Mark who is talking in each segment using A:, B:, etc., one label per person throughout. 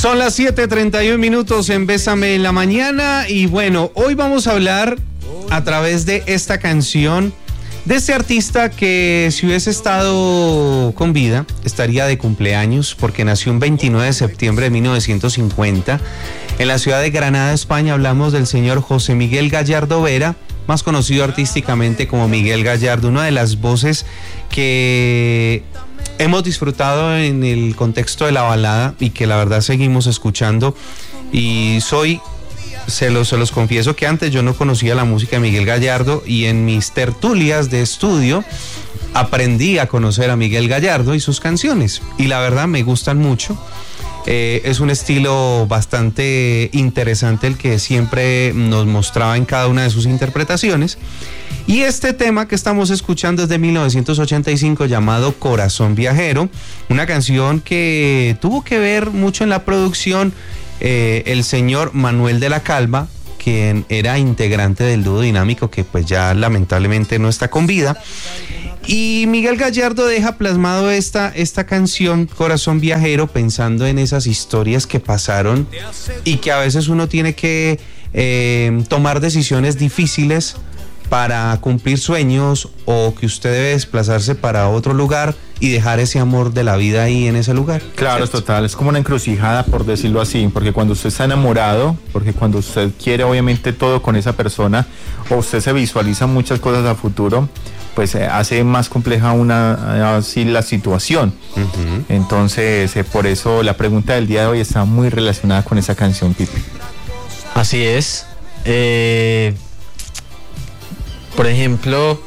A: Son las 7:31 en Bésame en la Mañana y bueno, hoy vamos a hablar a través de esta canción de este artista que si hubiese estado con vida estaría de cumpleaños porque nació un 29 de septiembre de 1950 en la ciudad de Granada, España. Hablamos del señor José Miguel Gallardo Vera, más conocido artísticamente como Miguel Gallardo, una de las voces que hemos disfrutado en el contexto de la balada y que la verdad seguimos escuchando. Y se los confieso que antes yo no conocía la música de Miguel Gallardo y en mis tertulias de estudio aprendí a conocer a Miguel Gallardo y sus canciones y la verdad me gustan mucho. Es un estilo bastante interesante el que siempre nos mostraba en cada una de sus interpretaciones. Y este tema que estamos escuchando es de 1985 llamado Corazón Viajero, una canción que tuvo que ver mucho en la producción el señor Manuel de la Calva, quien era integrante del dúo Dinámico, que pues ya lamentablemente no está con vida. Y Miguel Gallardo deja plasmado esta canción Corazón Viajero pensando en esas historias que pasaron y que a veces uno tiene que tomar decisiones difíciles para cumplir sueños o que usted debe desplazarse para otro lugar y dejar ese amor de la vida ahí en ese lugar.
B: Claro, es total, es como una encrucijada, por decirlo así, porque cuando usted está enamorado, porque cuando usted quiere obviamente todo con esa persona o usted se visualiza muchas cosas a futuro, pues hace más compleja así la situación. Uh-huh. Entonces, por eso la pregunta del día de hoy está muy relacionada con esa canción, Pipe.
C: Así es. Por ejemplo,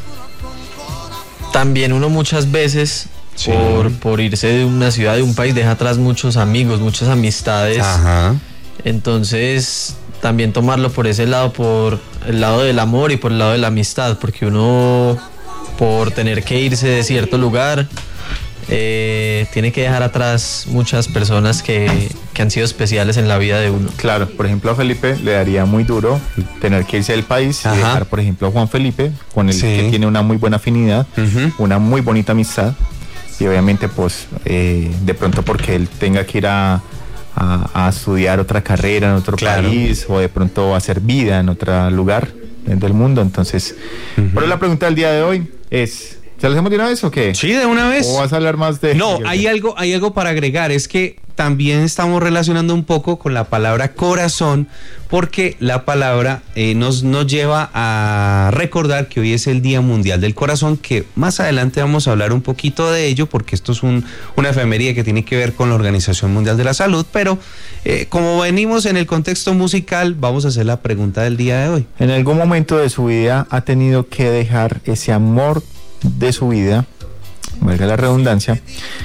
C: también uno muchas veces, sí, por irse de una ciudad, de un país, deja atrás muchos amigos, muchas amistades.
A: Ajá.
C: Entonces, también tomarlo por ese lado, por el lado del amor y por el lado de la amistad, porque uno, por tener que irse de cierto lugar, tiene que dejar atrás muchas personas que han sido especiales en la vida de uno.
B: Claro, por ejemplo a Felipe le daría muy duro tener que irse del país. Ajá. Y dejar por ejemplo a Juan Felipe, con el sí, que tiene una muy buena afinidad, uh-huh, una muy bonita amistad, y obviamente pues de pronto porque él tenga que ir a estudiar otra carrera en otro, claro, país, o de pronto hacer vida en otro lugar del mundo. Entonces, uh-huh, pero la pregunta del día de hoy es: ¿se lo hacemos de una vez o qué?
A: Sí, de una vez.
B: ¿O vas a hablar más de...?
A: No, hay algo para agregar, es que también estamos relacionando un poco con la palabra corazón, porque la palabra nos lleva a recordar que hoy es el Día Mundial del Corazón, que más adelante vamos a hablar un poquito de ello, porque esto es una efeméride que tiene que ver con la Organización Mundial de la Salud, pero como venimos en el contexto musical, vamos a hacer la pregunta del día de hoy.
B: ¿En algún momento de su vida ha tenido que dejar ese amor de su vida, valga la redundancia,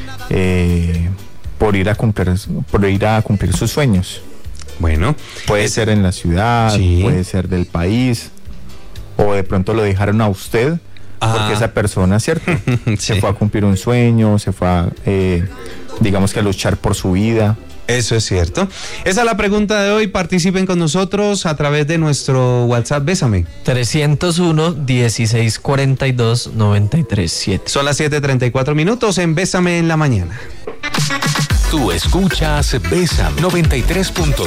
B: por ir a cumplir sus sueños?
A: Bueno,
B: puede ser en la ciudad, sí, puede ser del país, o de pronto lo dejaron a usted porque esa persona, ¿cierto? Sí. Se fue a cumplir un sueño, se fue a, digamos que a luchar por su vida.
A: Eso es cierto. Esa es la pregunta de hoy. Participen con nosotros a través de nuestro WhatsApp Bésame
C: 301-1642-937.
A: Son las 7:34 en Bésame en la Mañana.
D: Tú escuchas Bésame 93.3